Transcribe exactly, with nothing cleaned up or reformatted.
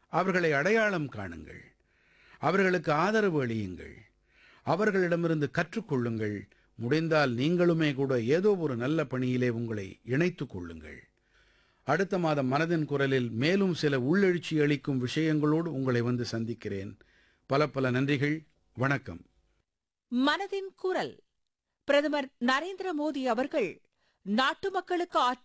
அவர்களை அடையாளம் காணுங்கள், அவர்களுக்கு ஆதரவு அளியுங்கள், அவர்களிடமிருந்து கற்றுக்கொள்ளுங்கள். முடிந்தால் நீங்களுமே கூட ஏதோ ஒரு நல்ல பணியிலே உங்களை இணைத்துக் கொள்ளுங்கள். அடுத்த மாதம் மனதின் குரலில் மேலும் சில உள்ளெழுச்சி அளிக்கும் விஷயங்களோடு உங்களை வந்து சந்திக்கிறேன். பல பல நன்றிகள். வணக்கம். மனதின் குரல். பிரதமர் நரேந்திர மோடி அவர்கள் நாட்டு மக்களுக்கு